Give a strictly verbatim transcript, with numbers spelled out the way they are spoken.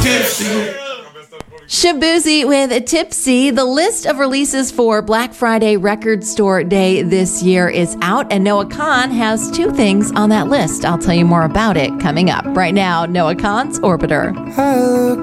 tipsy. Shabuzi with Tipsy. The list of releases for Black Friday Record Store Day this year is out, and Noah Kahan has two things on that list. I'll tell you more about it coming up. Right now, Noah Kahan's Orbiter.